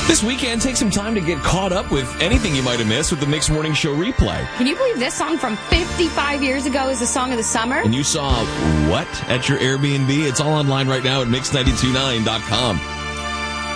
This weekend, take some time to get caught up with anything you might have missed with the Mix Morning Show replay. Can you believe this song from 55 years ago is the song of the summer? And you saw what at your Airbnb? It's all online right now at mix929.com.